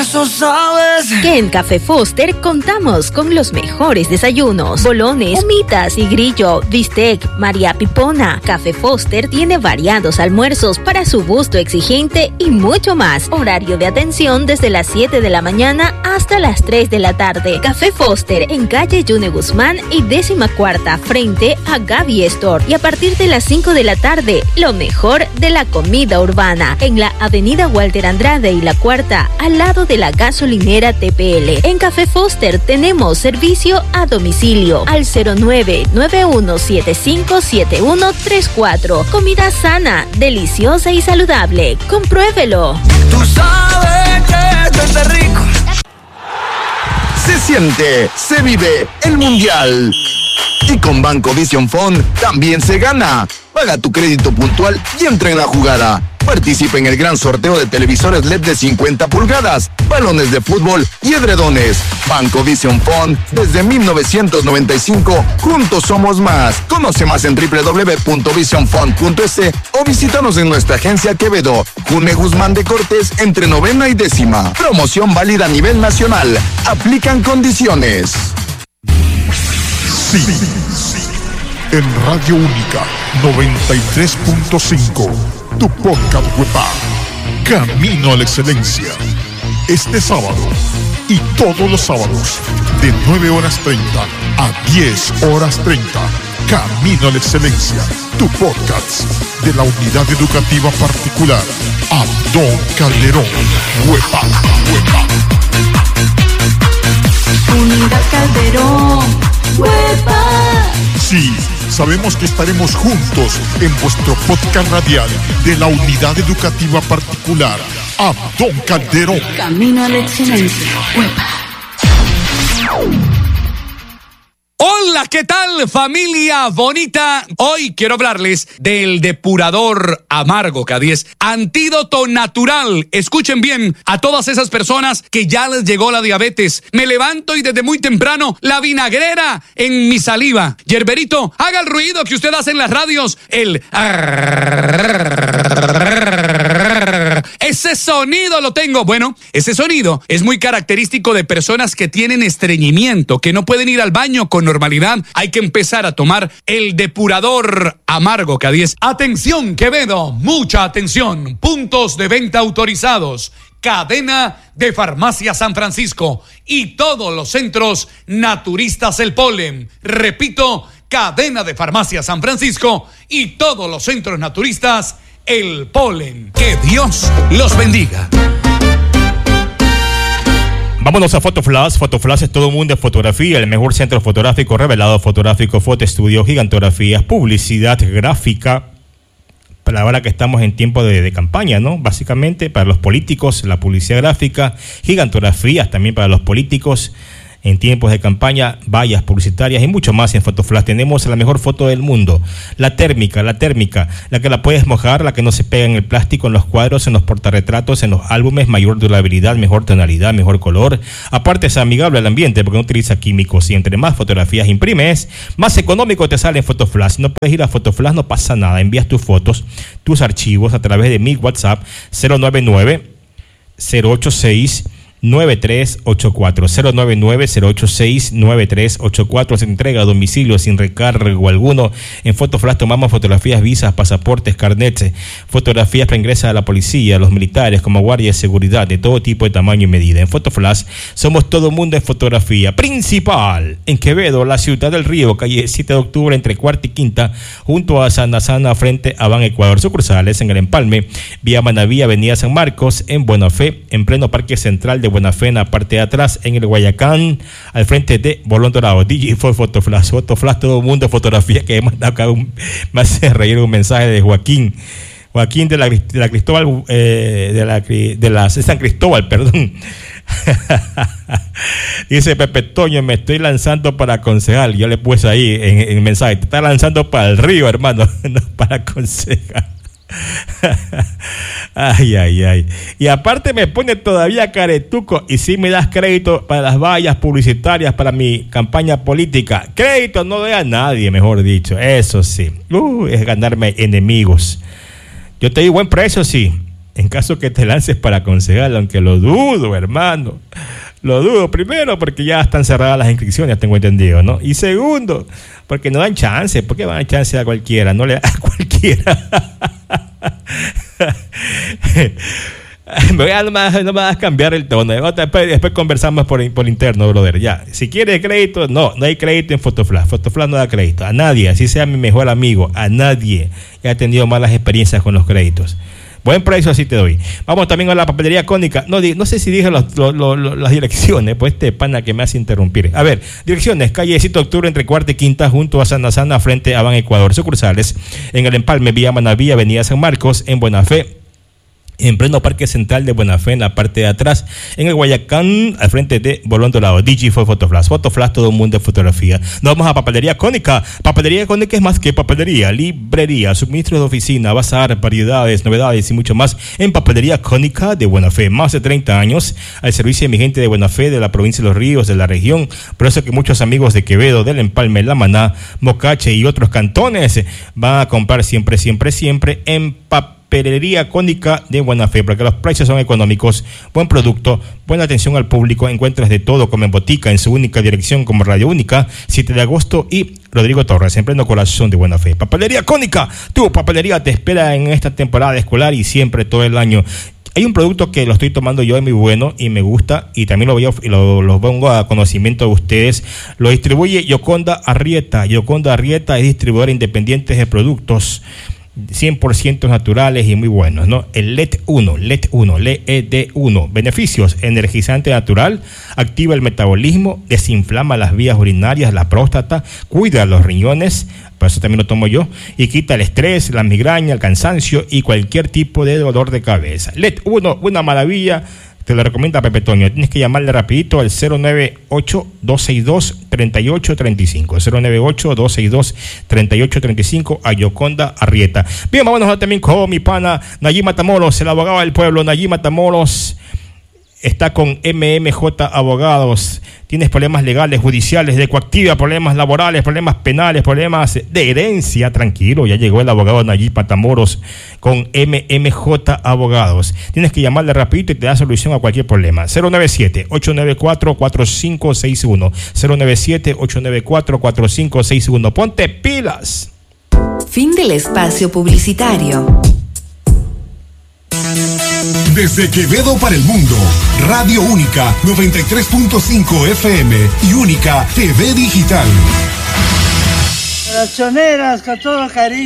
eso sabes que en Café Foster contamos con los mejores desayunos: bolones, humitas y grillo, bistec, María Pipona. Café Foster tiene variados almuerzos para su gusto exigente y mucho más. Horario de atención desde las 7 de la mañana hasta las 3 de la tarde. Café Foster en calle Yune Guzmán y 14ª frente a Gaby Store. Y a partir de las 5 de la tarde, lo mejor de la comida urbana en la avenida Walter Andrade y la Cuarta, al lado de la gasolinera TPL. En Café Foster tenemos servicio a domicilio al 0991757134. Comida sana, deliciosa y saludable. Compruébelo. Tú sabes que esto está rico. Se siente, se vive el Mundial. Y con Banco Vision Fund también se gana. Paga tu crédito puntual y entra en la jugada. Participa en el gran sorteo de televisores LED de 50 pulgadas, balones de fútbol y edredones. Banco Vision Fund, desde 1995, juntos somos más. Conoce más en www.visionfund.es o visítanos en nuestra agencia Quevedo, June Guzmán de Cortés, entre 9ª y 10ª. Promoción válida a nivel nacional. Aplican condiciones. Sí. En Radio Única 93.5, tu podcast web, Camino a la Excelencia. Este sábado y todos los sábados, de 9:30 a 10:30, Camino a la Excelencia, tu podcast de la Unidad Educativa Particular Abdón Calderón. Huepa. Unidad Calderón. Huepa. Sí, sabemos que estaremos juntos en vuestro podcast radial de la Unidad Educativa Particular Abdón Calderón. Camino a la Excelencia. Huepa. Hola, ¿qué tal, familia bonita? Hoy quiero hablarles del depurador amargo K10, antídoto natural. Escuchen bien a todas esas personas que ya les llegó la diabetes. Me levanto y desde muy temprano la vinagrera en mi saliva. Yerberito, haga el ruido que usted hace en las radios, ese sonido lo tengo. Bueno, ese sonido es muy característico de personas que tienen estreñimiento, que no pueden ir al baño con normalidad. Hay que empezar a tomar el depurador amargo K10. Atención, Quevedo, mucha atención. Puntos de venta autorizados. Cadena de Farmacia San Francisco y todos los centros naturistas El Polen. Repito, Cadena de Farmacia San Francisco y todos los centros naturistas El Polen. Que Dios los bendiga. Vámonos a Fotoflash. Fotoflash es todo un mundo de fotografía, el mejor centro fotográfico revelado, fotográfico, fotoestudio, gigantografías, publicidad gráfica. Para ahora que estamos en tiempo de campaña, ¿no? Básicamente para los políticos, la publicidad gráfica, gigantografías también para los políticos. En tiempos de campaña, vallas publicitarias y mucho más en Fotoflash. Tenemos la mejor foto del mundo, la térmica, la que la puedes mojar, la que no se pega en el plástico, en los cuadros, en los portarretratos, en los álbumes, mayor durabilidad, mejor tonalidad, mejor color. Aparte es amigable al ambiente porque no utiliza químicos y entre más fotografías imprimes, más económico te sale en Fotoflash. No puedes ir a Fotoflash, no pasa nada. Envías tus fotos, tus archivos a través de mi WhatsApp 099-086 9384 099-086-9384. Se entrega a domicilio sin recargo alguno. En Fotoflash tomamos fotografías, visas, pasaportes, carnets, fotografías para ingresar a la policía, a los militares, como guardia de seguridad de todo tipo de tamaño y medida. En Fotoflash somos todo mundo en fotografía. Principal en Quevedo, la ciudad del Río, calle 7 de octubre entre Cuarta y Quinta, junto a Sana frente a Ban Ecuador. Sucursales en el Empalme, vía Manaví, avenida San Marcos, en Buena Fe, en pleno Parque Central de Buena Fe, en la parte de atrás, en el Guayacán, al frente de Bolón Dorado. DJ fue Fotoflash, todo el mundo fotografía. Que me hace reír un mensaje de Joaquín de la Cristóbal, de San Cristóbal, perdón. Dice Pepe Toño, me estoy lanzando para concejal. Yo le puse ahí en el mensaje, te está lanzando para el río, hermano, no para concejal. Ay. Y aparte me pone todavía caretuco. Y si me das crédito para las vallas publicitarias para mi campaña política. Crédito no doy a nadie, mejor dicho. Eso sí, es ganarme enemigos. Yo te doy buen precio, sí. en caso que te lances para aconsejarlo, aunque lo dudo, hermano. Lo dudo, primero, porque ya están cerradas las inscripciones, tengo entendido, ¿no? Y segundo, porque no dan chance. ¿Por qué van a dar chance a cualquiera? No le dan a cualquiera. No me vas a cambiar el tono. Después conversamos por interno, brother. Ya, si quieres crédito, no hay crédito en Fotoflash. Fotoflash no da crédito a nadie, así sea mi mejor amigo, a nadie. Ya he tenido malas experiencias con los créditos. Buen precio, así te doy. Vamos también a la papelería Cónica. No sé si dije las direcciones, pues este pana que me hace interrumpir. A ver, direcciones: calle 7 de Octubre entre Cuarta y Quinta, junto a Sana Sana, frente a Ban Ecuador. Sucursales: en el Empalme, Vía Manaví, Avenida San Marcos, en Buenafé, en pleno Parque Central de Buenafé, en la parte de atrás, en el Guayacán, al frente de Bolón Dorado. DG fue Fotoflash. Fotoflash, todo el mundo de fotografía. Nos vamos a Papelería Cónica. Papelería Cónica es más que papelería, librería, suministros de oficina, bazar, variedades, novedades y mucho más en Papelería Cónica de Buenafé. Más de 30 años al servicio de mi gente de Buenafé, de la provincia de Los Ríos, de la región. Por eso que muchos amigos de Quevedo, del Empalme, La Maná, Mocache y otros cantones van a comprar siempre en Papelería Cónica de Buenafé, porque los precios son económicos, buen producto, buena atención al público. Encuentras de todo como en botica, en su única dirección como Radio Única, 7 de agosto y Rodrigo Torres, en pleno corazón de Buenafé. Papelería Cónica, tu papelería te espera en esta temporada escolar y siempre todo el año. Hay un producto que lo estoy tomando yo, es muy bueno y me gusta, y también lo pongo a conocimiento de ustedes. Lo distribuye Yoconda Arrieta. Yoconda Arrieta es distribuidora independiente de productos 100% naturales y muy buenos, ¿no? El LED 1, beneficios: energizante natural, activa el metabolismo, desinflama las vías urinarias, la próstata, cuida los riñones, por eso también lo tomo yo, y quita el estrés, la migraña, el cansancio y cualquier tipo de dolor de cabeza. LED 1, una maravilla. Te lo recomienda Pepe Toño. Tienes que llamarle rapidito al 098-262-3835. 098-262-3835 a Yoconda Arrieta. Bien, vámonos también con mi pana Nayib Matamoros, el abogado del pueblo. Nayib Matamoros está con MMJ Abogados. Tienes problemas legales, judiciales, de coactiva, problemas laborales, problemas penales, problemas de herencia. Tranquilo, ya llegó el abogado Nayib Matamoros con MMJ Abogados. Tienes que llamarle rapidito y te da solución a cualquier problema. 097-894-4561. 097-894-4561. Ponte pilas. Fin del espacio publicitario. Desde Quevedo para el mundo, Radio Única 93.5 FM y Única TV Digital. Las choneras con todo cariño.